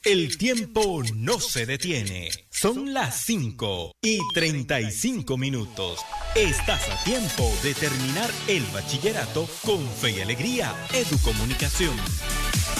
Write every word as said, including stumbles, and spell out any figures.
El tiempo no se detiene. Son las cinco y treinta y cinco minutos. Estás a tiempo de terminar el bachillerato con fe y alegría. Educomunicación.